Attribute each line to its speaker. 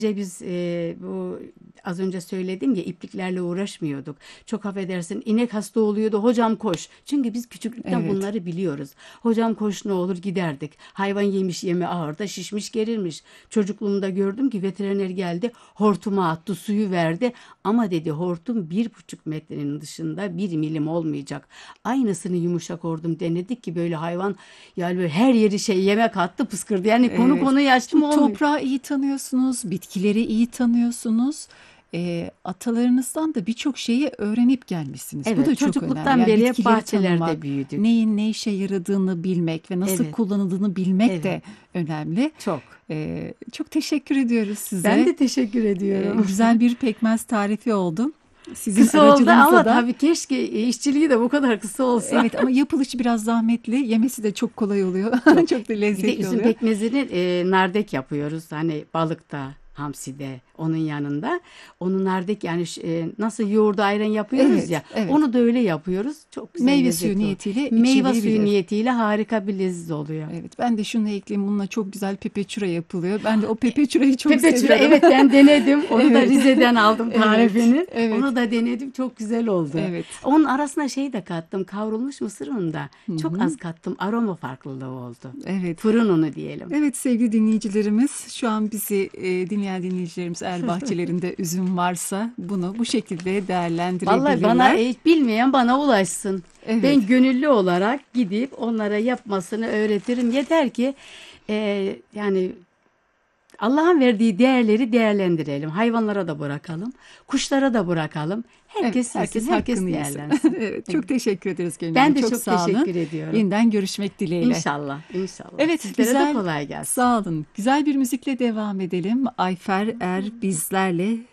Speaker 1: Biz bu az önce söyledim ya, ipliklerle uğraşmıyorduk. Çok affedersin, inek hasta oluyordu, hocam koş. Çünkü biz küçüklükten
Speaker 2: Evet.
Speaker 1: bunları biliyoruz. Hocam koş, ne olur, giderdik. Hayvan yemiş yeme ağırda, şişmiş gerilmiş. Çocukluğumda gördüm ki veteriner geldi, hortuma attı, suyu verdi. Ama dedi, hortum 1,5 metrenin dışında 1 milim olmayacak. Aynısını yumuşak hortum denedik ki böyle hayvan, yani böyle her yeri yemek attı, pıskırdı. Yani konu
Speaker 2: Evet.
Speaker 1: konuyu açtım,
Speaker 2: Şimdi
Speaker 1: olmuyor.
Speaker 2: toprağı iyi tanıyorsunuz, bitkileri iyi tanıyorsunuz. Atalarınızdan da birçok şeyi öğrenip gelmişsiniz. Bu da
Speaker 1: Evet,
Speaker 2: çok önemli.
Speaker 1: çocukluktan
Speaker 2: Yani
Speaker 1: beri hep
Speaker 2: bitkileri
Speaker 1: bahçelerde
Speaker 2: tanımak,
Speaker 1: büyüdük.
Speaker 2: neyin ne işe yaradığını bilmek ve nasıl
Speaker 1: Evet,
Speaker 2: kullanıldığını bilmek
Speaker 1: evet,
Speaker 2: de önemli.
Speaker 1: çok.
Speaker 2: Çok teşekkür ediyoruz
Speaker 1: Ben
Speaker 2: size.
Speaker 1: de teşekkür ediyorum.
Speaker 2: Güzel bir pekmez tarifi oldu. Sizin
Speaker 1: Kısa oldu
Speaker 2: aracılığınızla
Speaker 1: ama
Speaker 2: da.
Speaker 1: tabii keşke işçiliği de bu kadar kısa olsa.
Speaker 2: Evet, ama yapılışı biraz zahmetli, yemesi de çok kolay oluyor.
Speaker 1: Çok.
Speaker 2: Çok da
Speaker 1: Bir de
Speaker 2: lezzetli
Speaker 1: üzüm
Speaker 2: oluyor.
Speaker 1: pekmezini nardek yapıyoruz. Hani balıkta, hamside, onun yanında. Onu nardek, yani nasıl yoğurda ayran yapıyoruz
Speaker 2: Evet,
Speaker 1: ya.
Speaker 2: evet.
Speaker 1: Onu da öyle yapıyoruz. Çok güzel,
Speaker 2: Meyve suyu
Speaker 1: lezzetli oluyor.
Speaker 2: niyetiyle
Speaker 1: Meyve suyu
Speaker 2: içilebilir.
Speaker 1: niyetiyle harika bir lezzet oluyor.
Speaker 2: Evet, ben de şunu ekleyeyim. Bununla çok güzel pepeçura yapılıyor. Ben de o pepeçurayı çok
Speaker 1: Pepeçura,
Speaker 2: seviyorum.
Speaker 1: evet, ben denedim. Onu da
Speaker 2: Evet.
Speaker 1: Rize'den aldım
Speaker 2: Evet.
Speaker 1: tarifini.
Speaker 2: Evet.
Speaker 1: Onu da denedim. Çok güzel oldu.
Speaker 2: Evet.
Speaker 1: Onun arasına şey de kattım. Kavrulmuş mısır unu da.
Speaker 2: Hı
Speaker 1: Çok
Speaker 2: hı.
Speaker 1: az kattım. Aroma farklılığı oldu.
Speaker 2: Evet.
Speaker 1: Fırın unu diyelim.
Speaker 2: Evet sevgili dinleyicilerimiz, şu an bizi dinleyen dinleyicilerimiz, eğer bahçelerinde üzüm varsa bunu bu şekilde
Speaker 1: Vallahi
Speaker 2: değerlendirebilirler.
Speaker 1: bilmeyen bana ulaşsın.
Speaker 2: Evet.
Speaker 1: Ben gönüllü olarak gidip onlara yapmasını öğretirim. Yeter ki yani Allah'ın verdiği değerleri değerlendirelim. Hayvanlara da bırakalım. Kuşlara da bırakalım.
Speaker 2: Evet,
Speaker 1: Herkes yesin, herkes
Speaker 2: hakkını yesin.
Speaker 1: değerlensin.
Speaker 2: Evet, çok teşekkür ederiz Gönül
Speaker 1: Ben
Speaker 2: Hanım.
Speaker 1: de
Speaker 2: Çok
Speaker 1: çok
Speaker 2: sağ olun.
Speaker 1: teşekkür ediyorum.
Speaker 2: Yeniden görüşmek dileğyle.
Speaker 1: İnşallah, inşallah.
Speaker 2: Evet,
Speaker 1: Sizlere de
Speaker 2: güzel.
Speaker 1: kolay gelsin.
Speaker 2: Sağ olun. Güzel bir müzikle devam edelim. Ayfer Er bizlerle